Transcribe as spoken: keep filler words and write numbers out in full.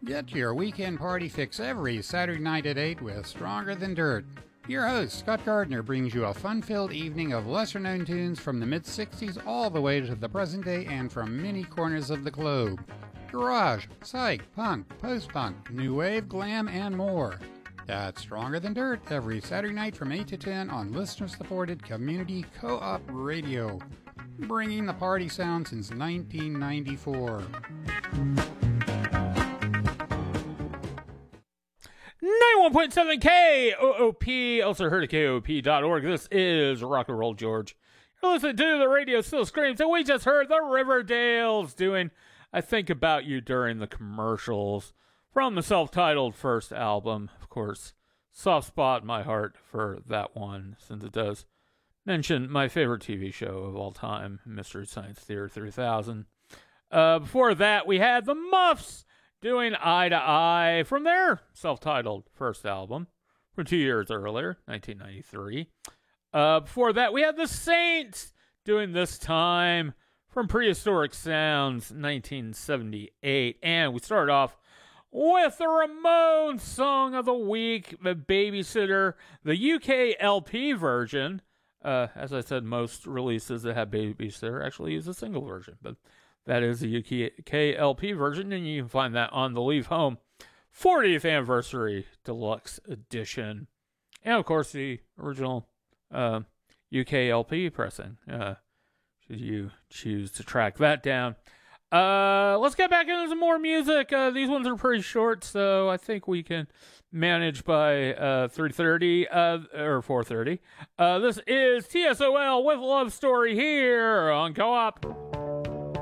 Get your weekend party fix every Saturday night at eight with Stronger Than Dirt. Your host, Scott Gardner, brings you a fun-filled evening of lesser-known tunes from the mid-sixties all the way to the present day and from many corners of the globe. Garage, psych, punk, post-punk, new wave, glam, and more. That's Stronger Than Dirt every Saturday night from eight to ten on listener-supported community co-op radio. Bringing the party sound since nineteen ninety-four. ninety-one point seven K O O P, also heard at K O P dot org. This is Rock and Roll George. You're listening to The Radio Still Screams, and we just heard the Riverdales doing I Think About You during the commercials from the self-titled first album. Of course, soft spot in my heart for that one, since it does mention my favorite T V show of all time, Mystery Science Theater three thousand. Uh, before that, we had the Muffs doing Eye to Eye from their self-titled first album from two years earlier, nineteen ninety-three. Uh, before that, we had the Saints doing This Time from Prehistoric Sounds, nineteen seventy-eight. And we started off with the Ramones song of the week, The Babysitter, the U K L P version. Uh, as I said, most releases that have Babysitter actually use a single version, but that is the U K L P version, and you can find that on the Leave Home fortieth Anniversary Deluxe Edition. And, of course, the original uh, U K L P pressing, uh, should you choose to track that down. Uh, let's get back into some more music. Uh, these ones are pretty short, so I think we can manage by uh, three thirty, uh, or four thirty. Uh, this is T S O L with Love Story here on Co-op.